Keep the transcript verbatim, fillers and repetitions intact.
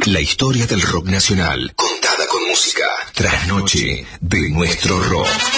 La historia del rock nacional, contada con música. Trasnoche de nuestro rock.